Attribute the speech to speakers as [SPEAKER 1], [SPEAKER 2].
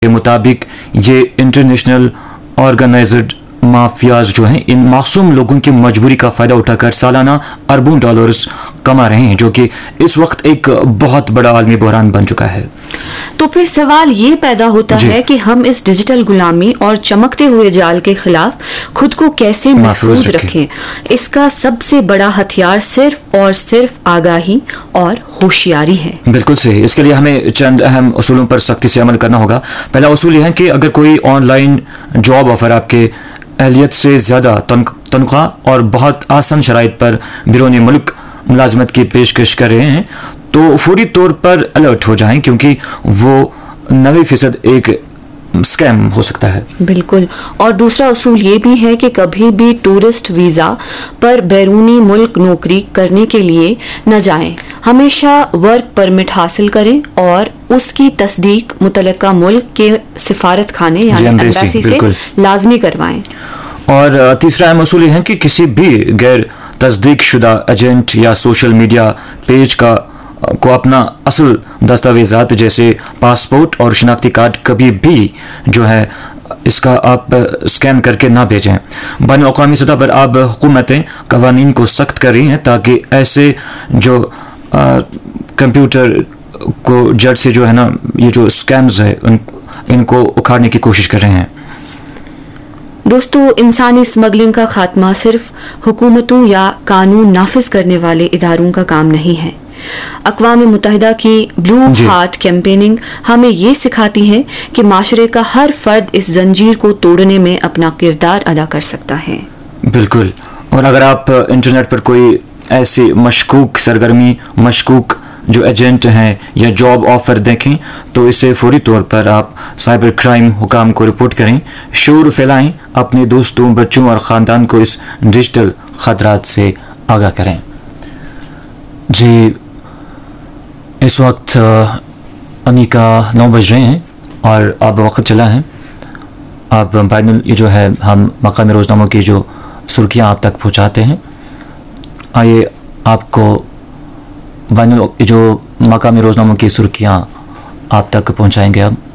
[SPEAKER 1] کے مطابق یہ انٹرنیشنل آرگنائزڈ مافیاز جو ہیں ان معصوم لوگوں کی مجبوری کا فائدہ اٹھا کر سالانہ اربوں ڈالرز کما رہے ہیں، جو کہ اس وقت ایک بہت بڑا عالمی بحران بن چکا ہے۔
[SPEAKER 2] تو پھر سوال یہ پیدا ہوتا ہے کہ ہم اس ڈیجیٹل غلامی اور چمکتے ہوئے جال کے خلاف خود کو کیسے محفوظ رکھیں؟ اس کا سب سے بڑا ہتھیار صرف اور صرف آگاہی اور ہوشیاری ہے۔ بالکل
[SPEAKER 1] صحیح۔ اس کے لیے ہمیں چند اہم اصولوں پر سختی سے عمل کرنا ہوگا۔ پہلا اصول یہ ہے کہ اگر کوئی آن لائن جاب آفر آپ کے اہلیت سے زیادہ تنخواہ اور بہت آسان شرائط پر بیرون ملک ملازمت کی پیشکش کر رہے ہیں تو فوری طور پر الرٹ ہو جائیں، کیونکہ وہ 90% ایک اسکیم ہو سکتا ہے۔
[SPEAKER 2] بالکل۔ اور دوسرا اصول یہ بھی ہے کہ کبھی بھی ٹورسٹ ویزا پر بیرونی ملک نوکری کرنے کے لیے نہ جائیں، ہمیشہ ورک پرمٹ حاصل کریں اور اس کی تصدیق متعلقہ ملک کے سفارت خانے یعنی ایمبیسی سے لازمی کروائیں۔
[SPEAKER 1] اور تیسرا اہم اصول یہ ہے کہ کسی بھی غیر تصدیق شدہ ایجنٹ یا سوشل میڈیا پیج کو اپنا اصل دستاویزات جیسے پاسپورٹ اور شناختی کارڈ کبھی بھی جو ہے اس کا آپ اسکین کر کے نہ بھیجیں۔ بین الاقوامی سطح پر اب حکومتیں قوانین کو سخت کر رہی ہیں تاکہ ایسے جو کمپیوٹر کو جڑ سے جو ہے نا یہ جو اسکیمز ہے ان کو اکھاڑنے کی کوشش کر رہے ہیں۔
[SPEAKER 2] دوستو، انسانی اسمگلنگ کا خاتمہ صرف حکومتوں یا قانون نافذ کرنے والے اداروں کا کام نہیں ہے۔ اقوام متحدہ کی بلو ہارٹ کیمپیننگ ہمیں یہ سکھاتی ہے کہ معاشرے کا ہر فرد اس زنجیر کو توڑنے میں اپنا کردار ادا کر سکتا ہے۔
[SPEAKER 1] بالکل۔ اور اگر آپ انٹرنیٹ پر کوئی ایسی مشکوک سرگرمی، مشکوک جو ایجنٹ ہیں یا جاب آفر دیکھیں تو اسے فوری طور پر آپ سائبر کرائم حکام کو رپورٹ کریں، شعور پھیلائیں، اپنے دوستوں، بچوں اور خاندان کو اس ڈیجیٹل خطرات سے آگاہ کریں۔ جی، اس وقت انہی کا 9 بج رہے ہیں اور اب وقت چلا ہے، اب یہ جو ہے ہم مقامی روزناموں کی جو سرخیاں آپ تک پہنچاتے ہیں۔ آئیے آپ کو جو مقامی روزناموں کی سرخیاں آپ تک پہنچائیں گے اب۔